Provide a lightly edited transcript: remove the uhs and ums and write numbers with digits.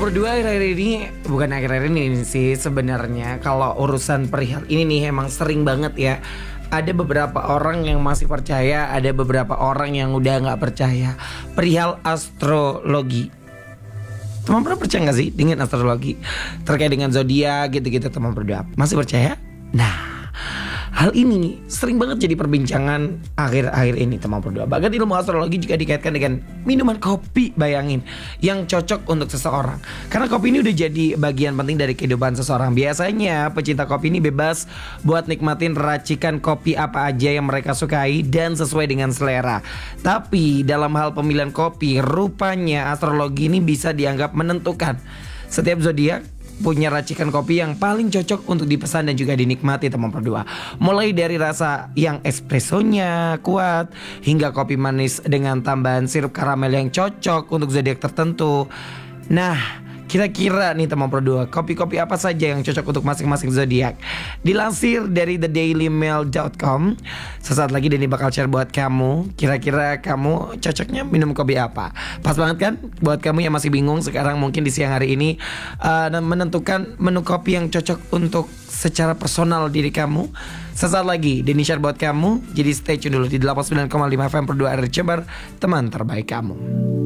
berdua akhir-akhir ini, bukan akhir-akhir ini sih sebenarnya, kalau urusan perihal ini nih emang sering banget ya. Ada beberapa orang yang masih percaya, ada beberapa orang yang udah nggak percaya perihal astrologi. Teman berdua percaya nggak sih dengan astrologi terkait dengan zodiak gitu-gitu? Teman berdua masih percaya? Nah, hal ini sering banget jadi perbincangan akhir-akhir ini teman berdua. Bahkan ilmu astrologi juga dikaitkan dengan minuman kopi, bayangin, yang cocok untuk seseorang. Karena kopi ini udah jadi bagian penting dari kehidupan seseorang. Biasanya pecinta kopi ini bebas buat nikmatin racikan kopi apa aja yang mereka sukai dan sesuai dengan selera. Tapi dalam hal pemilihan kopi, rupanya astrologi ini bisa dianggap menentukan. Setiap zodiak punya racikan kopi yang paling cocok untuk dipesan dan juga dinikmati teman berdua. Mulai dari rasa yang espressonya kuat hingga kopi manis dengan tambahan sirup karamel yang cocok untuk zodiak tertentu. Nah, kira-kira nih teman berdua, kopi-kopi apa saja yang cocok untuk masing-masing zodiak? Dilansir dari thedailymail.com, sesaat lagi Denny bakal share buat kamu. Kira-kira kamu cocoknya minum kopi apa? Pas banget kan? Buat kamu yang masih bingung sekarang mungkin di siang hari ini menentukan menu kopi yang cocok untuk secara personal diri kamu. Sesaat lagi Denny share buat kamu. Jadi stay tune dulu di 89,5 FM per 2 RRI Jember, teman terbaik kamu.